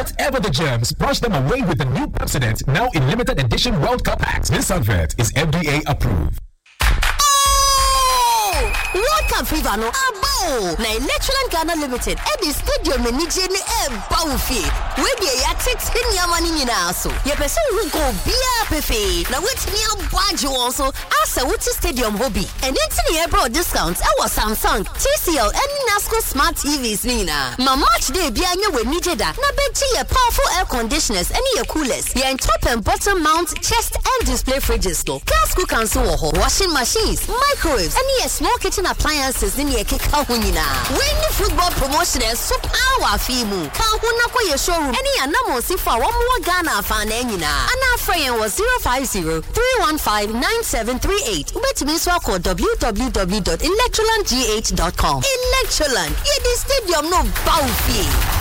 Whatever the germs, brush them away with the new Pepsodent, now in limited edition World Cup packs. This advert is FDA approved. World Cup fever no abo na Electroland Ghana Limited Eddie Stadium ni je ni bawfi we dey ya text ni amani nyina so ye pese we go bia pefe na wetimi abwaje won so asa wuti stadium hobby and enti ni bro discounts e was Samsung TCL and Nasco smart TVs ni na ma match day bia nya we nije da na beji ye powerful air conditioners and ye coolers ye top and bottom mount chest and display fridges to gas cooker so washing machines microwaves and ye small kitchen appliances in your kick out when football promotion is so power fimu can who your showroom any anamo si for one more Ghana fan enina and our friend was 050-315-9738 which means walk on www.electrolandgh.com. Electroland, yeah, the stadium no bouncy.